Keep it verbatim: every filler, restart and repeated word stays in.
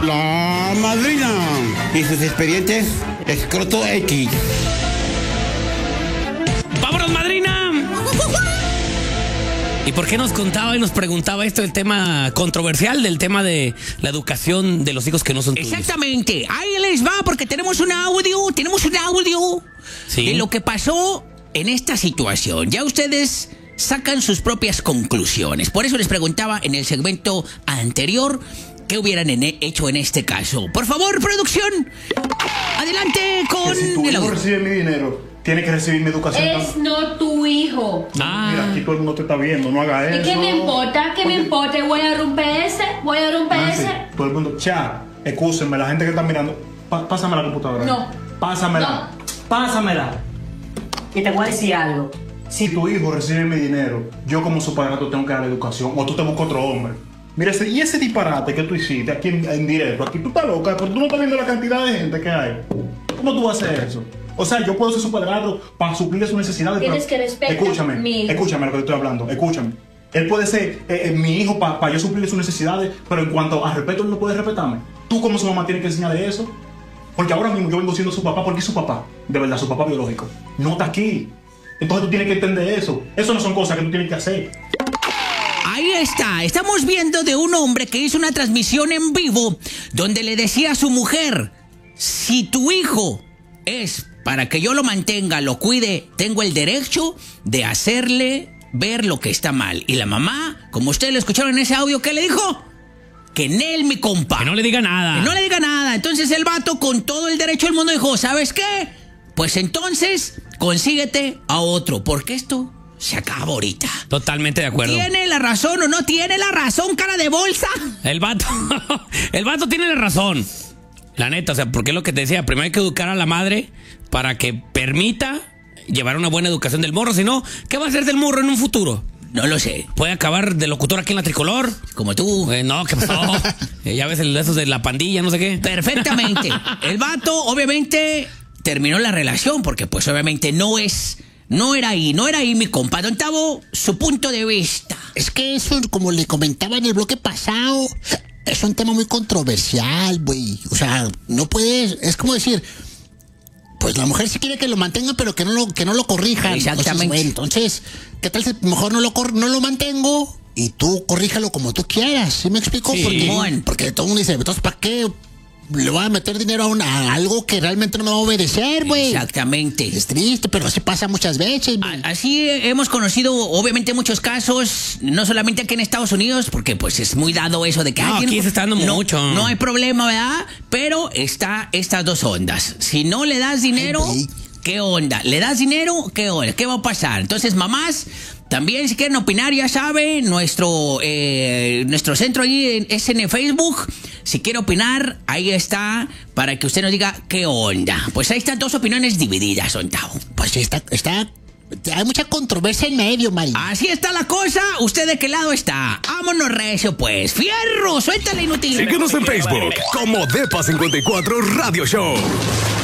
La madrina y sus expedientes Escroto X. ¡Vámonos, madrina! ¿Y por qué nos contaba y nos preguntaba esto del tema controversial, del tema de la educación de los hijos que no son tuyos? Exactamente. Ahí les va, porque tenemos un audio, tenemos un audio ¿Sí? de lo que pasó en esta situación. Ya ustedes sacan sus propias conclusiones. Por eso les preguntaba en el segmento anterior qué hubieran en- hecho en este caso. Por favor, producción, adelante con Que si tu el hijo audio. recibe mi dinero, tiene que recibir mi educación. Es no tu hijo. Ah, Mira, aquí todo el mundo te está viendo, no haga eso. ¿Y qué me importa? ¿Qué me Oye, importa? ¿Voy a romper ese? ¿Voy a romper Nancy, ese? todo el mundo, cha, excúsenme, la gente que está mirando, pa- pásame la computadora. No. Pásamela. Pásamela. Y te voy a decir algo. Si tu hijo recibe mi dinero, yo como su padrastro tengo que dar educación, o tú te buscas otro hombre. Mira, ese, y ese disparate que tú hiciste aquí en, en directo, aquí tú estás loca, pero tú no estás viendo la cantidad de gente que hay. ¿Cómo tú vas a hacer eso? O sea, yo puedo ser su padrastro para suplirle sus necesidades. Tienes pero- que respetar Escúchame, mi hijo. escúchame lo que te estoy hablando, escúchame. Él puede ser eh, eh, mi hijo para pa yo suplirle sus necesidades, pero en cuanto a respeto, él no puede respetarme. Tú como su mamá tienes que enseñarle eso. Porque ahora mismo yo vengo siendo su papá, porque es su papá, de verdad, su papá biológico. No está aquí. Entonces tú tienes que entender eso. Eso no son cosas que tú tienes que hacer. Ahí está, estamos viendo de un hombre que hizo una transmisión en vivo donde le decía a su mujer, si tu hijo es para que yo lo mantenga, lo cuide, tengo el derecho de hacerle ver lo que está mal. Y la mamá, como ustedes lo escucharon en ese audio, ¿qué le dijo? Que en él, mi compa. que no le diga nada. Que no le diga nada. Entonces el vato con todo el derecho del mundo dijo, ¿sabes qué? Pues entonces consíguete a otro, porque esto se acaba ahorita. Totalmente de acuerdo. ¿Tiene la razón o no tiene la razón, cara de bolsa? El vato, el vato tiene la razón. La neta, o sea, porque es lo que te decía, primero hay que educar a la madre para que permita llevar una buena educación del morro, si no, ¿qué va a hacer del morro en un futuro? No lo sé. ¿Puede acabar de locutor aquí en la Tricolor? Como tú. Eh, no, ¿qué pasó? Eh, ya ves el de esos de la pandilla, no sé qué. Perfectamente. El vato, obviamente, terminó la relación porque, pues, obviamente no es... No era ahí, no era ahí mi compa. Don Tavo, su punto de vista. Es que eso, como le comentaba en el bloque pasado, es un tema muy controversial, güey. O sea, no puedes, es como decir, pues la mujer sí quiere que lo mantenga, pero que no lo, que no lo corrijan. Exactamente. Entonces, güey, entonces, ¿qué tal si mejor no lo, cor- no lo mantengo y tú corríjalo como tú quieras? ¿Sí me explico? Sí. Porque, Bueno. porque todo el mundo dice, entonces, ¿para qué le voy a meter dinero a, una- a algo que realmente no me va a obedecer, güey? Exactamente. Es triste, pero así pasa muchas veces, güey. A- Así hemos conocido, obviamente, muchos casos, no solamente aquí en Estados Unidos, porque pues es muy dado eso de que... No, ah, aquí tiene- se está dando no, mucho. No hay problema, ¿verdad? Pero está estas dos ondas. Si no le das dinero, Ay, güey. ¿qué onda? ¿Le das dinero? ¿Qué onda? ¿Qué va a pasar? Entonces, mamás, también si quieren opinar, ya saben, nuestro, eh, nuestro centro ahí en- es en el Facebook. Si quiere opinar, ahí está, para que usted nos diga qué onda. Pues ahí están dos opiniones divididas, Ontavo. Pues está, está, hay mucha controversia en medio, Mari. Así está la cosa. ¿Usted de qué lado está? Vámonos recio, pues. ¡Fierro! ¡Suéltale, inútil! Síguenos en Facebook como Depa cincuenta y cuatro Radio Show.